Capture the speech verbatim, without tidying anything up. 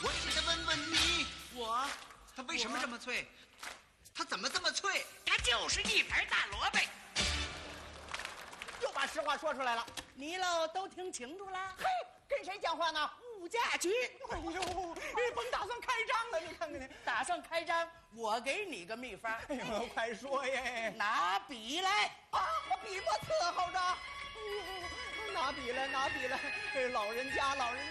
我是得问问你， 我它为什么这么脆？它怎么这么脆？ 它就是一盘大萝卜。 又把实话说出来了。 你喽都听清楚了？ 嘿，跟谁讲话呢？ 物价局。 哎呦，这甭打算开张了，你看看你。 打算开张，我给你个秘方。 哎呦，快说耶！ 拿笔来啊，笔墨伺候着。哎呦，拿笔来，拿笔来。这老人家，老人。